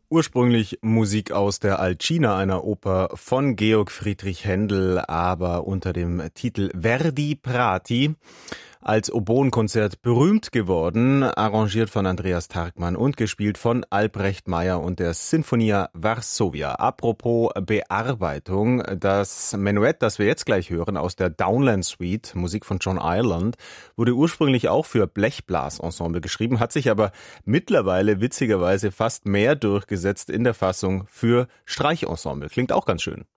Ursprünglich Musik aus der Alcina, einer Oper von Georg Friedrich Händel, aber unter dem Titel Verdi Prati. Als Oboenkonzert berühmt geworden, arrangiert von Andreas Tarkmann und gespielt von Albrecht Meyer und der Sinfonia Varsovia. Apropos Bearbeitung, das Menuett, das wir jetzt gleich hören aus der Downland Suite, Musik von John Ireland, wurde ursprünglich auch für Blechblasensemble geschrieben, hat sich aber mittlerweile witzigerweise fast mehr durchgesetzt in der Fassung für Streichensemble. Klingt auch ganz schön.